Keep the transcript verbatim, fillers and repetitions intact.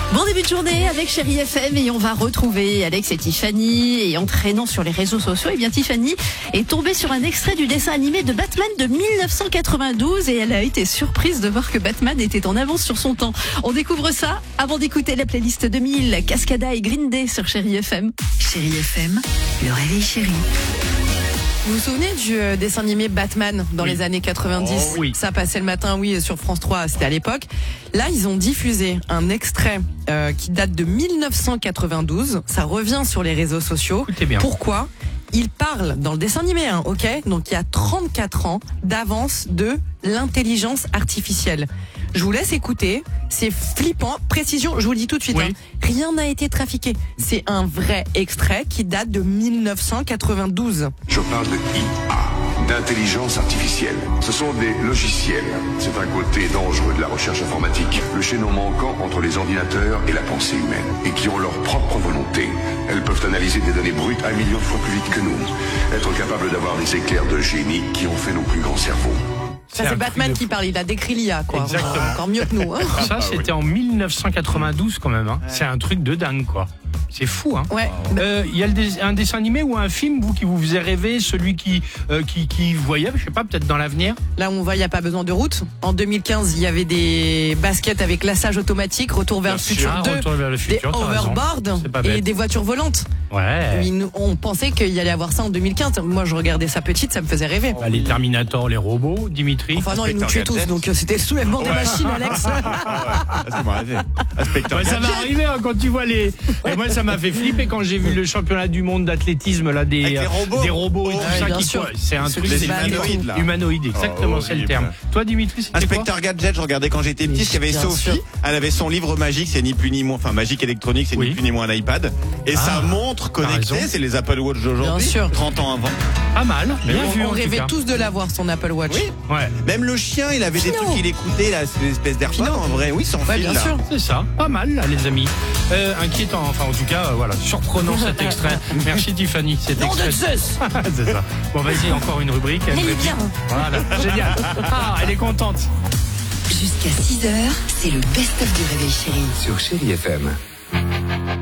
Bon début de journée avec Chérie F M et on va retrouver Alex et Tiffany. Et en traînant sur les réseaux sociaux, et bien Tiffany est tombée sur un extrait du dessin animé de Batman de mille neuf cent quatre-vingt-douze et elle a été surprise de voir que Batman était en avance sur son temps. On découvre ça avant d'écouter la playlist deux mille, Cascada et Green Day sur Chérie F M. Chérie F M, le réveil chéri. Vous vous souvenez du euh, dessin animé Batman dans Oui. les années quatre-vingt-dix? Oh, oui. Ça passait le matin, oui, sur France trois, c'était à l'époque. Là, ils ont diffusé un extrait euh, qui date de mille neuf cent quatre-vingt-douze. Ça revient sur les réseaux sociaux. Écoutez bien. Pourquoi? Il parle dans le dessin animé, hein, ok? Donc il y a trente-quatre ans d'avance de l'intelligence artificielle. Je vous laisse écouter, c'est flippant. Précision, je vous le dis tout de suite, Oui. hein, rien n'a été trafiqué. C'est un vrai extrait qui date de mille neuf cent quatre-vingt-douze. Je parle de I A, d'intelligence artificielle. Ce sont des logiciels. C'est un côté dangereux de la recherche informatique. Le chaînon manquant entre les ordinateurs et la pensée humaine. Et qui ont leur propre volonté. Elles peuvent analyser des données brutes un million de fois plus vite que nous. Être capables d'avoir des éclairs de génie qui ont fait nos plus grands cerveaux. Ça, un c'est truc Batman de qui fou. parle, il a décrit l'I A, quoi. Exactement. Encore mieux que nous, hein. Ça, c'était en mille neuf cent quatre-vingt-douze quand même. Hein. C'est un truc de dingue, quoi. C'est fou, hein. Ouais. Euh, Il y a le dé- un dessin animé ou un film, vous, qui vous faisait rêver, celui qui, euh, qui, qui voyait, je sais pas, peut-être dans l'avenir. Là où on va, il n'y a pas besoin de route. En deux mille quinze, il y avait des baskets avec lassage automatique, retour vers le futur Ah, deux, Retour vers le des futur, t'as raison. overboards C'est pas et bête. des voitures volantes. Ouais. Mais nous- on pensait qu'il y allait avoir ça en deux mille quinze. Moi, je regardais ça petite, ça me faisait rêver. Bah, les Terminator, les robots, Dimitri. Enfin non, ils nous tuaient tous, donc euh, c'était le soulèvement des machines, Alex. Ah, ça m'a rêvé. Inspecteur Ouais, ça va Gadget. arriver hein, quand tu vois les. Et moi, ça m'a fait flipper quand j'ai vu le championnat du monde d'athlétisme là des Avec les euh, robots. des robots et Oh, tout ouais, ça bien qui sûr. quoi, c'est un truc Les c'est humanoïdes, là. humanoïde, exactement, Oh, c'est le horrible. terme. Toi, Dimitri, c'était quoi? Inspecteur Gadget, je regardais quand j'étais petit, Mais qu'il y avait bien Sophie, sûr. elle avait son livre magique, c'est ni plus ni moins, enfin magique électronique, c'est Oui. ni plus ni moins un iPad. Et Ah, sa montre t'as connectée, raison. c'est les Apple Watch d'aujourd'hui. Bien sûr. trente ans avant. Pas mal, bien bon, vu en On tout rêvait cas. tous de l'avoir, son Apple Watch. Oui. Ouais, Même le chien, il avait des Pinot. trucs qu'il écoutait, là, c'est l'espèce d'AirPod en vrai. Oui, sans Ouais, fil, bien là. sûr. c'est ça, pas mal là, les amis. Euh, inquiétant, enfin en tout cas, euh, voilà, surprenant cet extrait. Merci Tiffany, cet Nom de extrait. Zeus. C'est ça. Bon, vas-y, encore une rubrique. une Elle est réplique. bien. Voilà, génial. Ah, elle est contente. Jusqu'à six heures, c'est le best-of du réveil chéri. Sur Chérie F M.